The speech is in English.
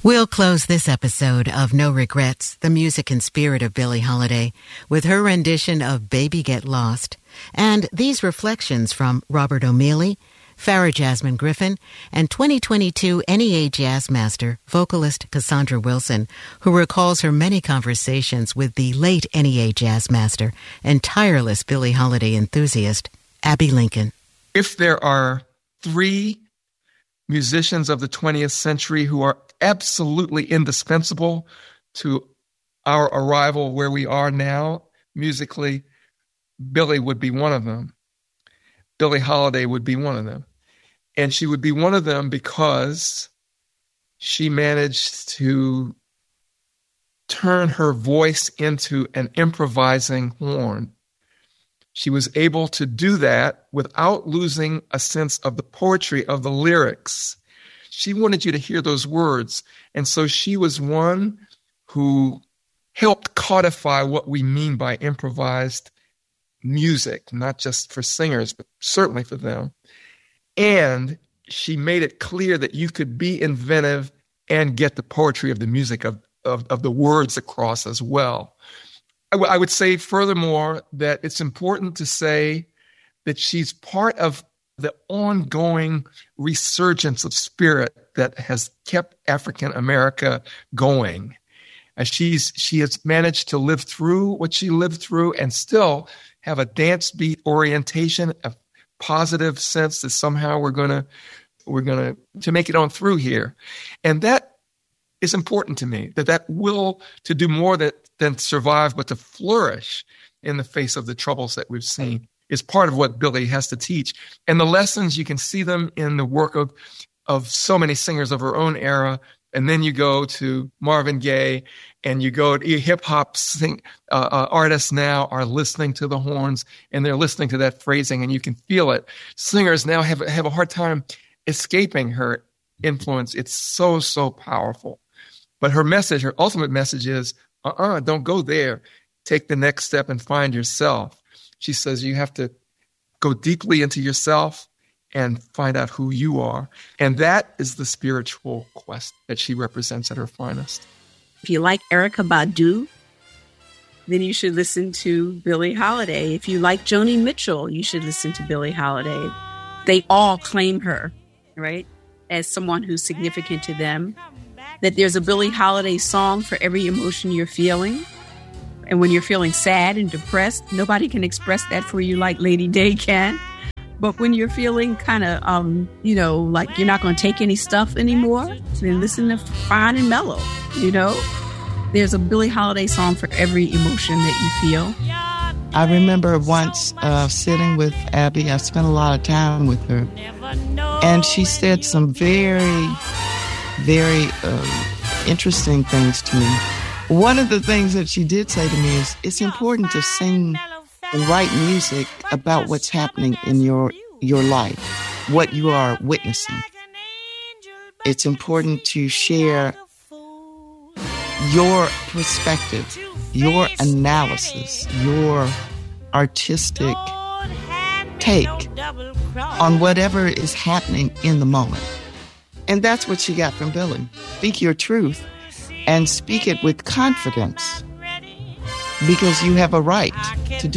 We'll close this episode of No Regrets, the music and spirit of Billie Holiday, with her rendition of Baby Get Lost, and these reflections from Robert O'Meally, Farah Jasmine Griffin, and 2022 NEA Jazz Master, vocalist Cassandra Wilson, who recalls her many conversations with the late NEA Jazz Master and tireless Billie Holiday enthusiast, Abbey Lincoln. If there are three musicians of the 20th century who are absolutely indispensable to our arrival where we are now musically, Billie would be one of them. Billie Holiday would be one of them. And she would be one of them because she managed to turn her voice into an improvising horn. She was able to do that without losing a sense of the poetry of the lyrics. She wanted you to hear those words. And so she was one who helped codify what we mean by improvised music, not just for singers, but certainly for them. And she made it clear that you could be inventive and get the poetry of the music of the words across as well. I would say furthermore that it's important to say that she's part of the ongoing resurgence of spirit that has kept African America going. She has managed to live through what she lived through and still have a dance beat orientation, a positive sense that somehow we're going to make it on through here. And that is important to me, that will to do more than survive, but to flourish in the face of the troubles that we've seen is part of what Billie has to teach. And the lessons, you can see them in the work of so many singers of her own era. And then you go to Marvin Gaye, and you go to hip-hop artists now are listening to the horns, and they're listening to that phrasing, and you can feel it. Singers now have a hard time escaping her influence. It's so, so powerful. But her message, her ultimate message is, don't go there. Take the next step and find yourself. She says you have to go deeply into yourself and find out who you are. And that is the spiritual quest that she represents at her finest. If you like Erykah Badu, then you should listen to Billie Holiday. If you like Joni Mitchell, you should listen to Billie Holiday. They all claim her, right, as someone who's significant to them. That there's a Billie Holiday song for every emotion you're feeling. And when you're feeling sad and depressed, nobody can express that for you like Lady Day can. But when you're feeling kind of, like you're not going to take any stuff anymore, then listen to Fine and Mellow, There's a Billie Holiday song for every emotion that you feel. I remember once sitting with Abby. I spent a lot of time with her. And she said some very, very interesting things to me. One of the things that she did say to me is, it's important to sing and write music about what's happening in your life, what you are witnessing. It's important to share your perspective, your analysis, your artistic take on whatever is happening in the moment. And that's what she got from Billie. Speak your truth and speak it with confidence, because you have a right to do